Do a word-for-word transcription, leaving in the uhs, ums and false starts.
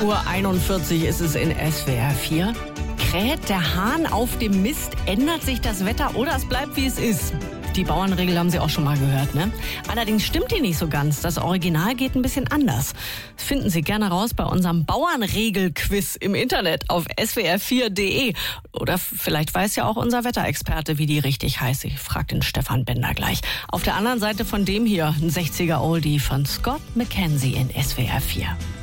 Uhr einundvierzig ist es in S W R vier. Kräht der Hahn auf dem Mist? Ändert sich das Wetter oder es bleibt, wie es ist? Die Bauernregel haben Sie auch schon mal gehört, ne? Allerdings stimmt die nicht so ganz. Das Original geht ein bisschen anders. Das finden Sie gerne raus bei unserem Bauernregel-Quiz im Internet auf S W R vier Punkt de. Oder vielleicht weiß ja auch unser Wetterexperte, wie die richtig heißt. Ich frage den Stefan Bender gleich. Auf der anderen Seite von dem hier ein sechziger Oldie von Scott McKenzie in S W R vier.